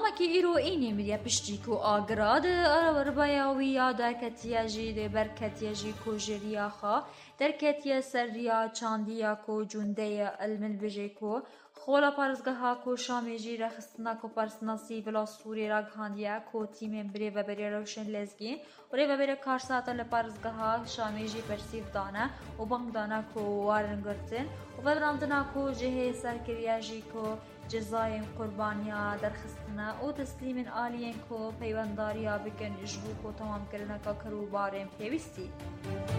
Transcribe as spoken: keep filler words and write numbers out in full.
بەردەوامەکی ئیرۆئینی میدیا پشتیک و ئاگراد ئەرەبەیاوی یا دەرکەتیەژی دێبەرکەتیەژی کۆژێریاخە دەرکەتیە سەریا چاندیە کۆ جوندەیە ئەلمن بژێ کۆ خۆڵە پارێزگەها کۆ شامێژی رەخستنا کۆ پەرسنە سیڤیلا سووریێ ڕاگەهاندیە کۆ تیمێن برێڤەبەرێ ڕەوشن لێزگین و رێڤەبەرێ کارساتە لە پارێزگەها شامێژی پەرسیڤ دانە و بەنگ دانە کۆ وارن گرتن و بەدراندنا کۆ جێهێ سەرکریاژی کۆ جزایên قوربانیا derxistina û teslimên aliyên ku peywendariya bikin ji bo ku tamamkirineka kirûbarên pêwîstî.